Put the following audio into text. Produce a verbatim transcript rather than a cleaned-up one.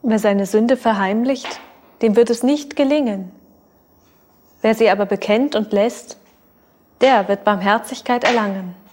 Wer seine Sünde verheimlicht, dem wird es nicht gelingen. Wer sie aber bekennt und lässt, der wird Barmherzigkeit erlangen.